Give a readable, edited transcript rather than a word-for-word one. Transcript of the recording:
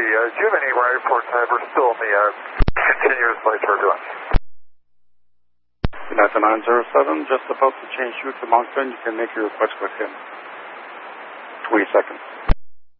do you have any ride report type? We're still in the continuously turbulence. United 907, just about to change route to Moncton. You can make your request with him. 20 seconds.